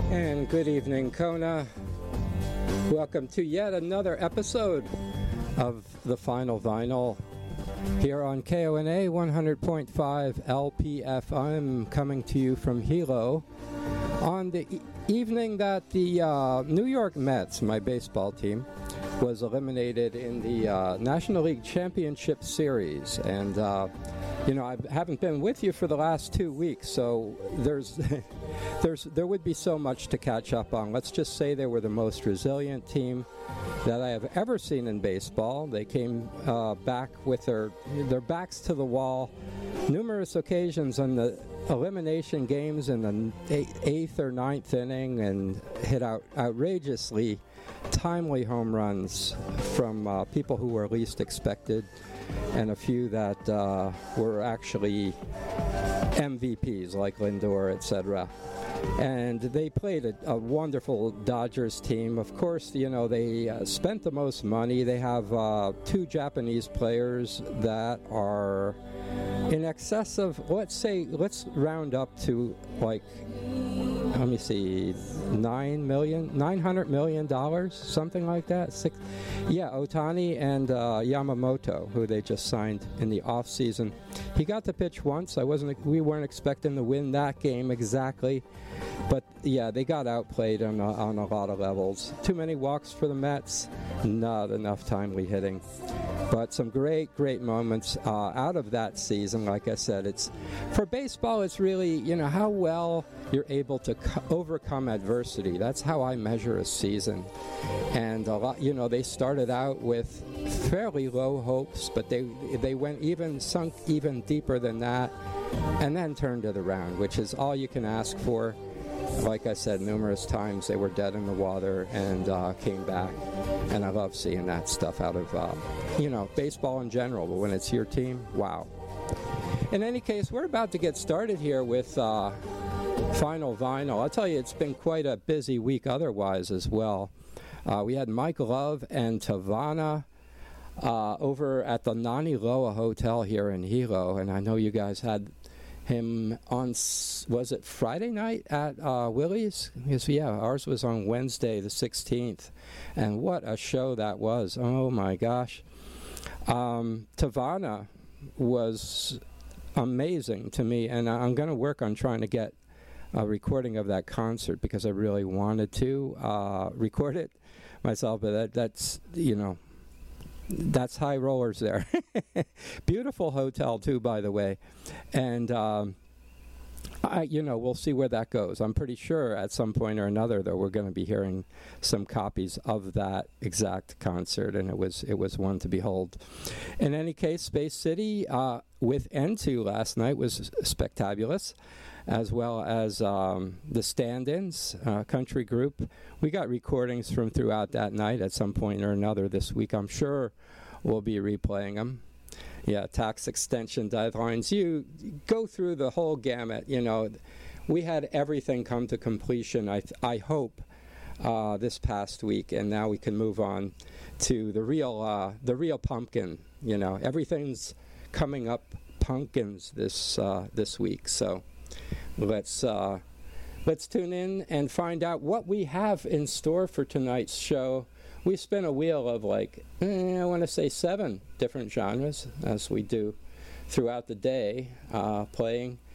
And good evening, Kona. Welcome to yet another episode of The Final Vinyl here on KONA 100.5 LPF. I'm coming to you from Hilo on the evening that the New York Mets, my baseball team, was eliminated in the National League Championship Series. And, I haven't been with you for the last 2 weeks, so there would be so much to catch up on. Let's just say they were the most resilient team that I have ever seen in baseball. They came back with their backs to the wall numerous occasions on the elimination games in the eighth or ninth inning and hit out outrageously timely home runs from people who were least expected, and a few that were actually MVPs like Lindor, etc. And they played a wonderful Dodgers team. Of course, they spent the most money. They have two Japanese players that are in excess of, let's round up to $900 million, something like that. Ohtani and Yamamoto, who they just signed in the off season. He got to pitch once. We weren't expecting to win that game exactly, but they got outplayed on a lot of levels. Too many walks for the Mets, not enough timely hitting. But some great moments out of that season. Like I said, for baseball, it's really, how well you're able to overcome adversity. That's how I measure a season. And a lot, they started out with fairly low hopes, but they sunk even deeper than that, and then turned it around, which is all you can ask for. Like I said, numerous times they were dead in the water and came back. And I love seeing that stuff out of, baseball in general. But when it's your team, wow. In any case, we're about to get started here with Final Vinyl. I'll tell you, it's been quite a busy week otherwise as well. We had Mike Love and Tavana over at the Nani Loa Hotel here in Hilo. And I know you guys had him on, was it Friday night at Willie's? Ours was on Wednesday the 16th, and what a show that was. Oh my gosh. Tavana was amazing to me, and I'm going to work on trying to get a recording of that concert because I really wanted to record it myself, but that's high rollers there. Beautiful hotel too, by the way. And we'll see where that goes. I'm pretty sure at some point or another, though, we're going to be hearing some copies of that exact concert, and it was one to behold. In any case, Space City with N2 last night was spectabulous, as well as the Stand-Ins country group. We got recordings from throughout that night at some point or another this week. I'm sure we'll be replaying them. Yeah, tax extension deadlines. You go through the whole gamut. We had everything come to completion, I hope, this past week, and now we can move on to the real pumpkin. Everything's coming up pumpkins this week. So let's tune in and find out what we have in store for tonight's show. We spin a wheel of I want to say 7 different genres, as we do throughout the day, playing